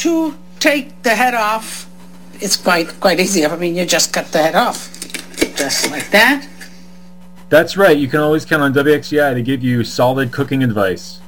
to take the head off, it's quite easy. I mean, you just cut the head off, just like that. That's right. You can always count on WXCI to give you solid cooking advice.